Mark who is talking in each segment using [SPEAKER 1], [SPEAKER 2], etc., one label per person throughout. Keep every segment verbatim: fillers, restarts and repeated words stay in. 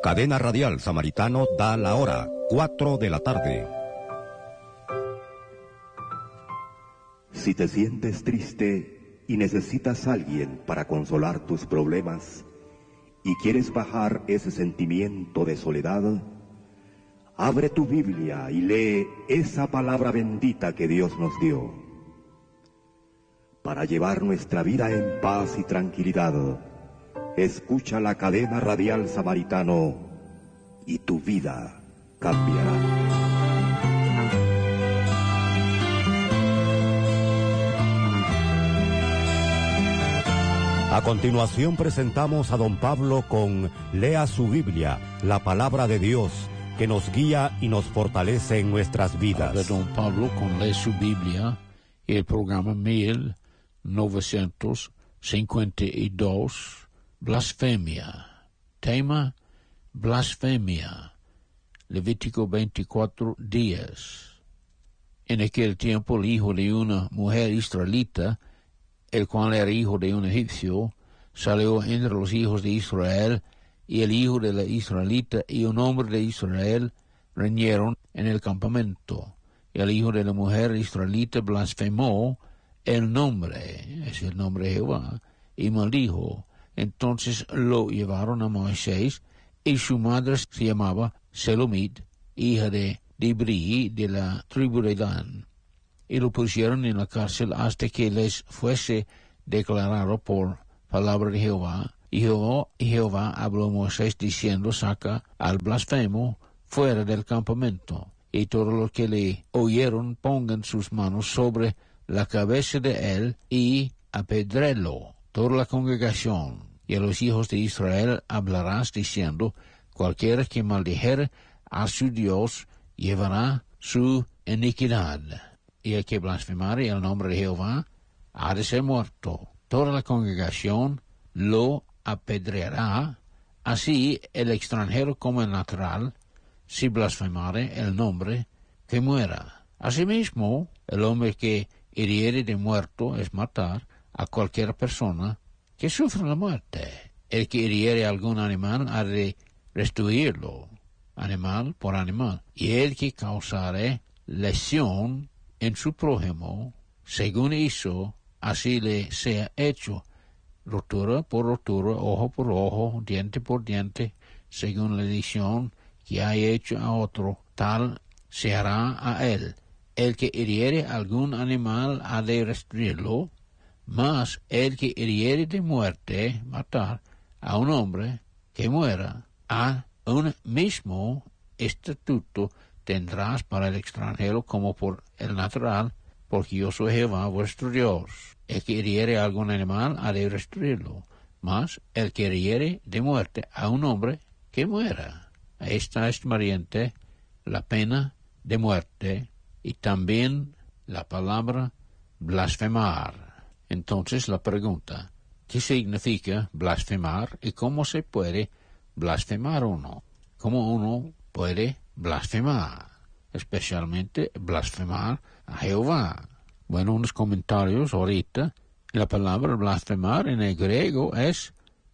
[SPEAKER 1] Cadena Radial Samaritano da la hora, cuatro de la tarde.
[SPEAKER 2] Si te sientes triste y necesitas a alguien para consolar tus problemas y quieres bajar ese sentimiento de soledad, abre tu Biblia y lee esa palabra bendita que Dios nos dio. Para llevar nuestra vida en paz y tranquilidad, escucha la Cadena Radial Samaritano y tu vida cambiará.
[SPEAKER 1] A continuación presentamos a don Pablo con Lea su Biblia, la palabra de Dios, que nos guía y nos fortalece en nuestras vidas.
[SPEAKER 3] De don Pablo con Lea su Biblia, el programa mil novecientos cincuenta y dos, blasfemia. Tema, blasfemia. Levítico veinticuatro, diez. En aquel tiempo el hijo de una mujer israelita, el cual era hijo de un egipcio, salió entre los hijos de Israel, y el hijo de la israelita y un hombre de Israel riñeron en el campamento. Y el hijo de la mujer israelita blasfemó el nombre, es el nombre de Jehová, y maldijo. Entonces lo llevaron a Moisés, y su madre se llamaba Selomit, hija de Dibri, de la tribu de Dan. Y lo pusieron en la cárcel hasta que les fuese declarado por palabra de Jehová. Y Jehová, y Jehová habló a Moisés diciendo: saca al blasfemo fuera del campamento, y todos los que le oyeron pongan sus manos sobre la cabeza de él y apedrélo, toda la congregación. Y a los hijos de Israel hablarás diciendo: cualquiera que maldijere a su Dios llevará su iniquidad, y el que blasfemare el nombre de Jehová ha de ser muerto. Toda la congregación lo apedreará. Así el extranjero como el natural, si blasfemare el nombre, que muera. Asimismo, el hombre que hiriere de muerto es matar a cualquier persona que sufra la muerte. El que hiriere algún animal ha de restituirlo, animal por animal. Y el que causare lesión en su prójimo, según hizo, así le sea hecho, rotura por rotura, ojo por ojo, diente por diente, según la lesión que haya hecho a otro, tal se hará a él. El que hiriere algún animal ha de restituirlo, mas el que hiriere de muerte, matar a un hombre que muera, a un mismo estatuto tendrás para el extranjero como por el natural, porque yo soy Jehová vuestro Dios. El que hiriere a algún animal ha de destruirlo, mas el que hiriere de muerte a un hombre, que muera. Esta es mariente la pena de muerte y también la palabra blasfemar. Entonces la pregunta: ¿qué significa blasfemar y cómo se puede blasfemar uno? ¿Cómo uno puede blasfemar? Especialmente blasfemar a Jehová. Bueno, unos comentarios ahorita. La palabra blasfemar en el griego es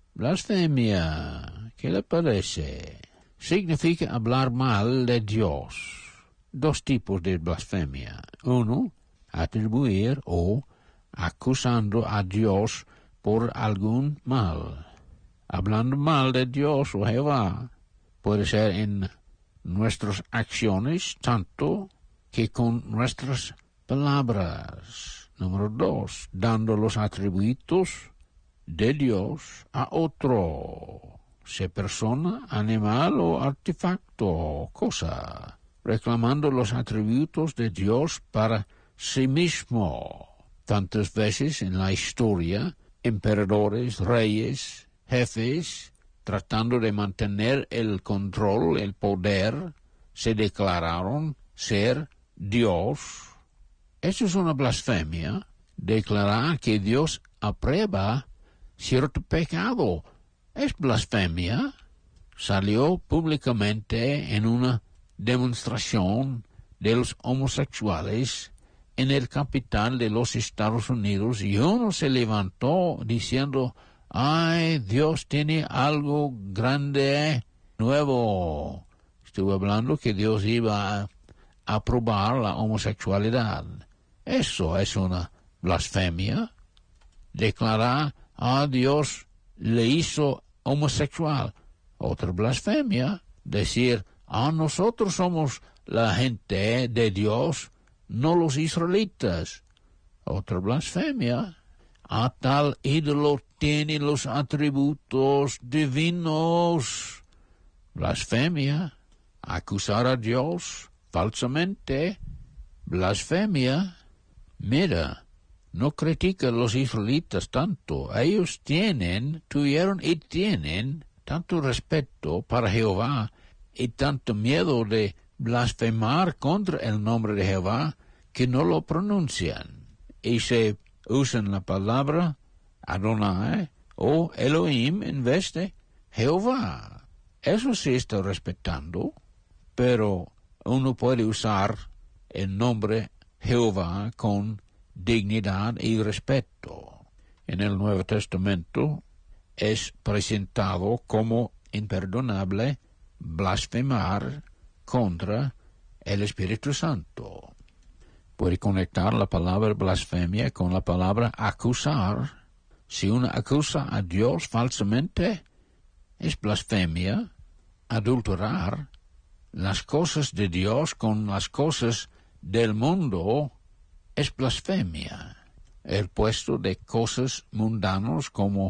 [SPEAKER 3] blasfemia. ¿Qué le parece? Significa hablar mal de Dios. Dos tipos de blasfemia. Uno, atribuir o acusando a Dios por algún mal. Hablando mal de Dios o Jehová. Puede ser en nuestras acciones, tanto que con nuestras palabras. Número dos, dando los atributos de Dios a otro, sea persona, animal o artefacto, cosa, reclamando los atributos de Dios para sí mismo. Tantas veces en la historia, emperadores, reyes, jefes, tratando de mantener el control, el poder, se declararon ser Dios. Eso es una blasfemia, declarar que Dios aprueba cierto pecado. Es blasfemia. Salió públicamente en una demostración de los homosexuales en el capital de los Estados Unidos, y uno se levantó diciendo: ay, Dios tiene algo grande nuevo estuve hablando que Dios iba a aprobar la homosexualidad. Eso es una blasfemia. Declarar a Dios le hizo homosexual. Otra blasfemia. Decir, ah, nosotros somos la gente de Dios, no los israelitas. Otra blasfemia. A tal ídolo tiene los atributos divinos. Blasfemia. Acusar a Dios falsamente. Blasfemia. Mira, no critica a los israelitas tanto. Ellos tienen, tuvieron y tienen tanto respeto para Jehová y tanto miedo de blasfemar contra el nombre de Jehová que no lo pronuncian. Y se usan la palabra Adonai o Elohim en vez de Jehová. Eso sí está respetando, pero uno puede usar el nombre Jehová con dignidad y respeto. En el Nuevo Testamento es presentado como imperdonable blasfemar contra el Espíritu Santo. Puede conectar la palabra blasfemia con la palabra acusar. Si uno acusa a Dios falsamente, es blasfemia. Adulterar las cosas de Dios con las cosas del mundo es blasfemia. El puesto de cosas mundanas como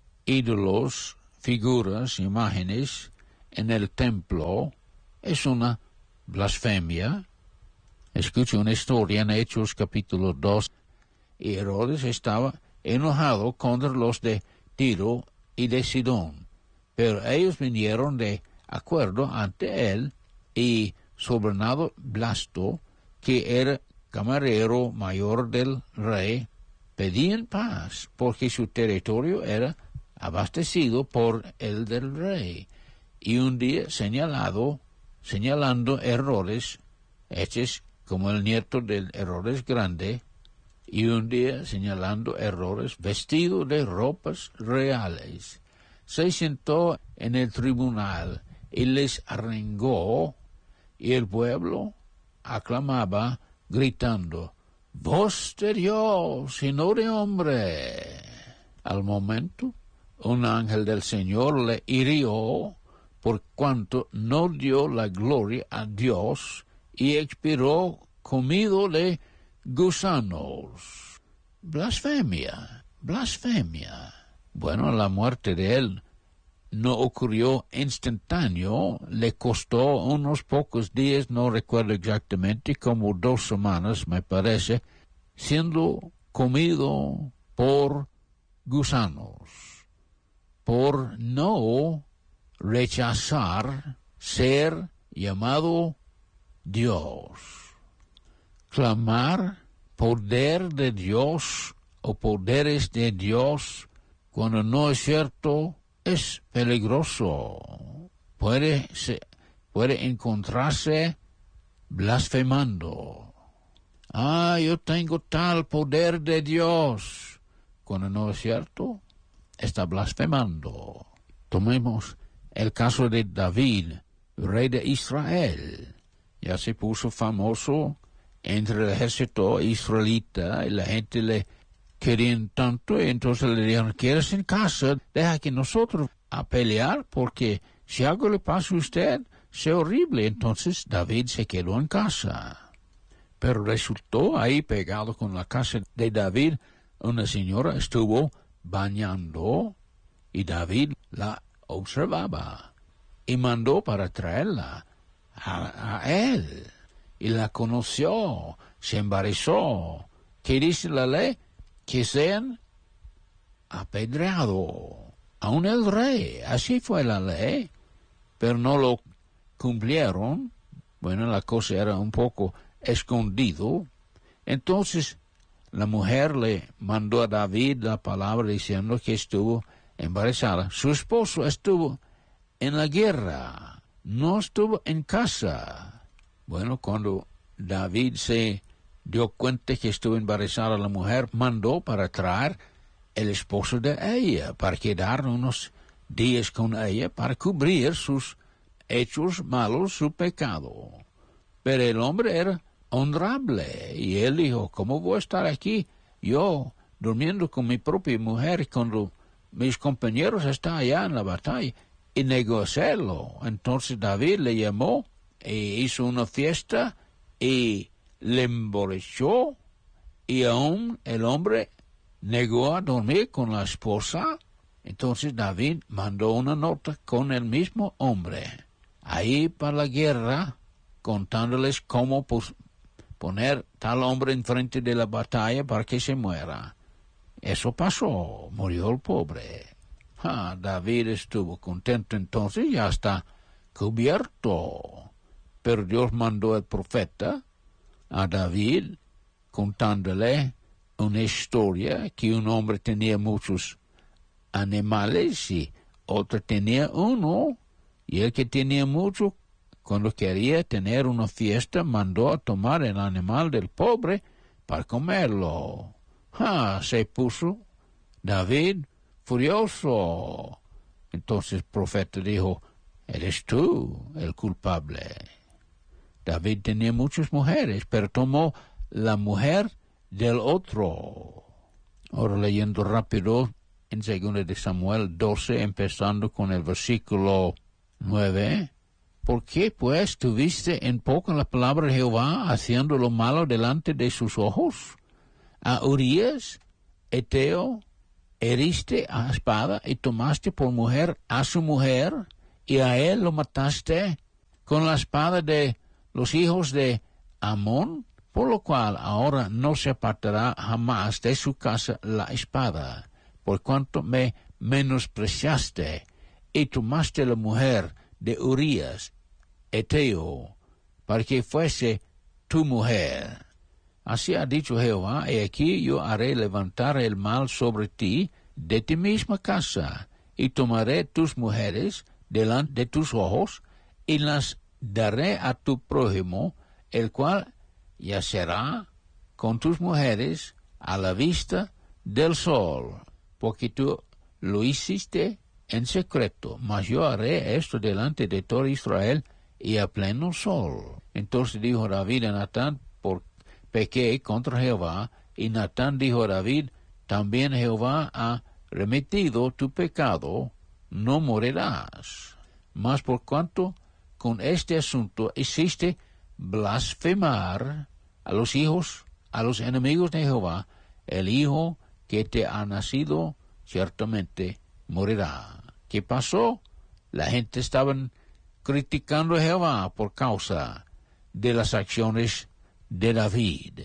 [SPEAKER 3] ídolos, figuras, imágenes en el templo es una blasfemia. Escucho una historia en Hechos capítulo dos. Y Herodes estaba enojado contra los de Tiro y de Sidón, pero ellos vinieron de acuerdo ante él, y Sobernado Blasto, que era camarero mayor del rey, pedían paz, porque su territorio era abastecido por el del rey. Y un día señalado, señalando errores hechos como el nieto del Herodes Grande, y un día señalando errores vestido de ropas reales, se sentó en el tribunal y les arengó, y el pueblo aclamaba gritando, voz de Dios y no de hombre. Al momento, un ángel del Señor le hirió por cuanto no dio la gloria a Dios y expiró comido de gusanos. Blasfemia, blasfemia. Bueno, la muerte de él no ocurrió instantáneo, le costó unos pocos días, no recuerdo exactamente, como dos semanas me parece, siendo comido por gusanos, por no rechazar ser llamado Dios. Clamar poder de Dios o poderes de Dios cuando no es cierto es peligroso. Puede, se, puede encontrarse blasfemando. Ah, yo tengo tal poder de Dios. Cuando no es cierto, está blasfemando. Tomemos el caso de David, rey de Israel. Ya se puso famoso entre el ejército israelita y la gente le querían tanto, y entonces le dijeron, ¿quieres en casa? Deja que nosotros a pelear, porque si algo le pasa a usted, sea horrible. Entonces David se quedó en casa. Pero resultó ahí pegado con la casa de David, una señora estuvo bañando y David la observaba y mandó para traerla a, a él. Y la conoció, se embarazó. ¿Qué dice la ley? Que sean apedreados. Aún el rey, así fue la ley, pero no lo cumplieron. Bueno, la cosa era un poco escondido. Entonces la mujer le mandó a David la palabra diciendo que estuvo embarazada. Su esposo estuvo en la guerra, no estuvo en casa. Bueno, cuando David se dio cuenta que estuvo embarazada la mujer, mandó para traer el esposo de ella, para quedar unos días con ella, para cubrir sus hechos malos su pecado. Pero el hombre era honorable, y él dijo, ¿cómo voy a estar aquí yo durmiendo con mi propia mujer cuando mis compañeros están allá en la batalla? Y negó hacerlo. Entonces David le llamó e hizo una fiesta y le emborrachó, y aún el hombre negó a dormir con la esposa. Entonces David mandó una nota con el mismo hombre ahí para la guerra, contándoles cómo pues, poner tal hombre enfrente de la batalla para que se muera. Eso pasó, murió el pobre. Ah, David estuvo contento, entonces ya está cubierto. Pero Dios mandó al profeta a David contándole una historia que un hombre tenía muchos animales y otro tenía uno, y el que tenía mucho, cuando quería tener una fiesta, mandó a tomar el animal del pobre para comerlo. Ah, se puso David furioso. Entonces el profeta dijo, eres tú el culpable. David tenía muchas mujeres, pero tomó la mujer del otro. Ahora leyendo rápido en segunda de Samuel doce, empezando con el versículo nueve. ¿Por qué pues tuviste en poco la palabra de Jehová, haciendo lo malo delante de sus ojos? A Urías, Eteo, heriste a espada y tomaste por mujer a su mujer, y a él lo mataste con la espada de los hijos de Amón, por lo cual ahora no se apartará jamás de su casa la espada, por cuanto me menospreciaste y tomaste la mujer de Urías, Eteo, para que fuese tu mujer. Así ha dicho Jehová, y aquí yo haré levantar el mal sobre ti de ti misma casa, y tomaré tus mujeres delante de tus ojos, y las daré a tu prójimo, el cual yacerá con tus mujeres a la vista del sol, porque tú lo hiciste en secreto, mas yo haré esto delante de todo Israel y a pleno sol. Entonces dijo David a Natán, por pequé contra Jehová, y Natán dijo a David, también Jehová ha remitido tu pecado, no morirás. Mas por cuanto con este asunto hiciste blasfemar a los hijos, a los enemigos de Jehová, el hijo que te ha nacido ciertamente morirá. ¿Qué pasó? La gente estaba criticando a Jehová por causa de las acciones de David.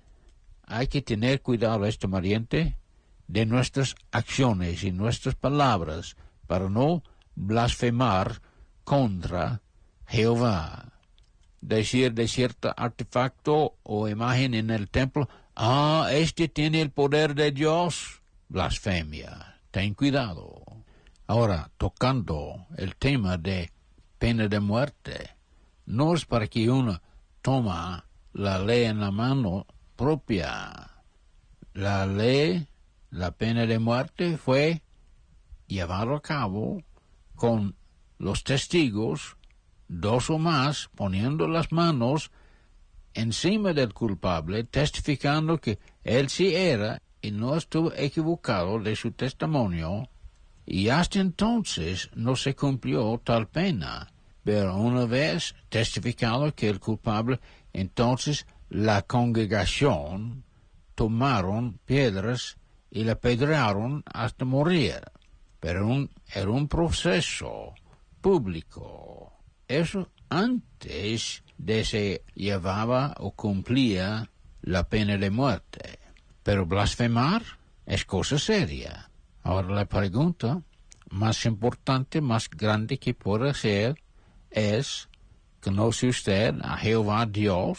[SPEAKER 3] Hay que tener cuidado, este pariente, de nuestras acciones y nuestras palabras para no blasfemar contra Jehová. Decir de cierto artefacto o imagen en el templo, ah, este tiene el poder de Dios, blasfemia. Ten cuidado. Ahora, tocando el tema de pena de muerte, no es para que uno toma la ley en la mano propia. La ley, la pena de muerte fue llevada a cabo con los testigos, dos o más, poniendo las manos encima del culpable, testificando que él sí era y no estuvo equivocado de su testimonio, y hasta entonces no se cumplió tal pena. Pero una vez testificado que el culpable, entonces la congregación tomaron piedras y le apedrearon hasta morir. Pero un, era un proceso público. Eso antes de se llevaba o cumplía la pena de muerte. Pero blasfemar es cosa seria. Ahora la pregunta más importante, más grande que puede ser es, ¿conoce usted a Jehová Dios?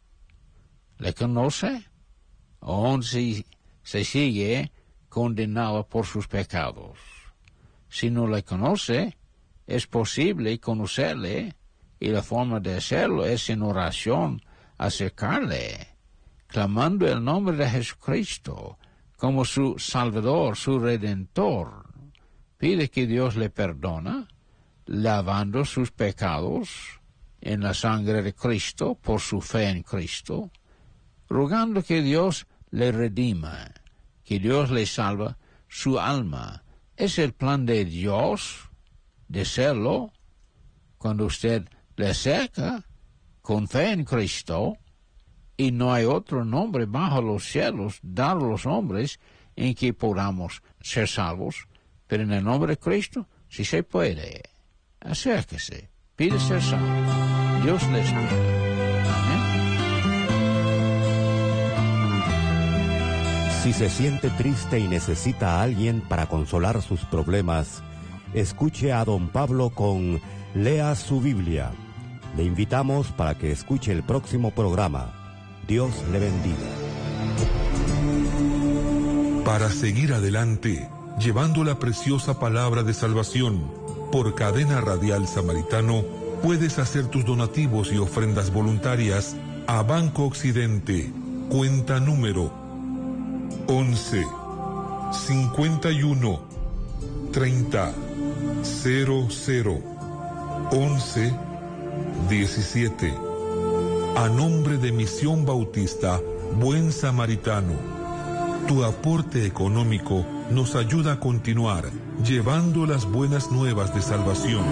[SPEAKER 3] ¿Le conoce? ¿O si se sigue condenado por sus pecados? Si no le conoce, es posible conocerle, y la forma de hacerlo es en oración, acercarle, clamando el nombre de Jesucristo como su Salvador, su Redentor. Pide que Dios le perdona, lavando sus pecados en la sangre de Cristo por su fe en Cristo, rogando que Dios le redima, que Dios le salva su alma. Es el plan de Dios de serlo cuando usted le acerca con fe en Cristo, y no hay otro nombre bajo los cielos dado a los hombres en que podamos ser salvos, pero en el nombre de Cristo sí se puede. Acérquese, pide ser salvo. Dios le espera. Amén.
[SPEAKER 1] Si se siente triste y necesita a alguien para consolar sus problemas, escuche a don Pablo con Lea su Biblia. Le invitamos para que escuche el próximo programa. Dios le bendiga.
[SPEAKER 4] Para seguir adelante, llevando la preciosa palabra de salvación por Cadena Radial Samaritano, puedes hacer tus donativos y ofrendas voluntarias a Banco Occidente, cuenta número once, cincuenta y uno, treinta, cero cero, once, diecisiete. A nombre de Misión Bautista Buen Samaritano, tu aporte económico nos ayuda a continuar llevando las buenas nuevas de salvación.